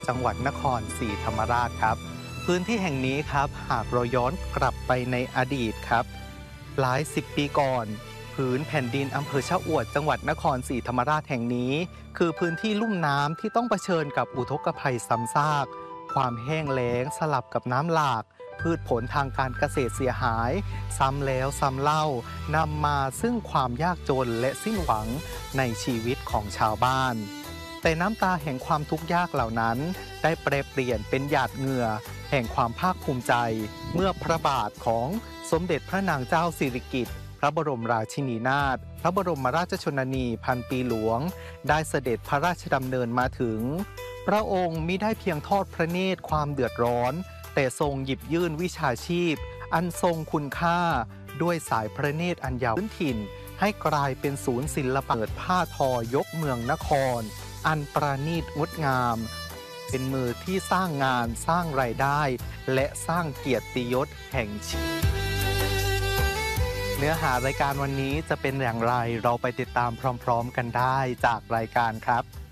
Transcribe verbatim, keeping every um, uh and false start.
จังหวัดนครศรีธรรมราชครับพื้นที่แห่งนี้ครับหากเราย้อนกลับไปในอดีตครับหลายสิบปีก่อนผืนแผ่นดินอำเภอชะอวดจังหวัดนครศรีธรรมราชแห่งนี้คือพื้นที่ลุ่มน้ำที่ต้องเผชิญกับอุทกภัยซ้ำซากความแห้งแล้งสลับกับน้ำหลากพืชผลทางการเกษตรเสียหายซ้ำแล้วซ้ำเล่านำมาซึ่งความยากจนและสิ้นหวังในชีวิตของชาวบ้านแต่น้ำตาแห่งความทุกข์ยากเหล่านั้นได้แปรเปลี่ยนเป็นหยาดเหงื่อแห่งความภาคภูมิใจเมื่อพระบาทของสมเด็จพระนางเจ้าสิริกิติ์พระบรมราชินีนาถพระบรมราชชนนีพันปีหลวงได้เสด็จพระราชดำเนินมาถึงพระองค์มิได้เพียงทอดพระเนตรความเดือดร้อนแต่ทรงหยิบยื่นวิชาชีพอันทรงคุณค่าด้วยสายพระเนตรอันยาวพื้นถิ่นให้กลายเป็นศูนย์ศิลปะเปิดผ้าทอยกเมืองนครอันประณีตงดงามเป็นมือที่สร้างงานสร้างรายได้และสร้างเกียรติยศแห่งชีวิตเนื้อหารายการวันนี้จะเป็นอย่างไรเราไปติดตามพร้อมๆกันได้จากรายการครับ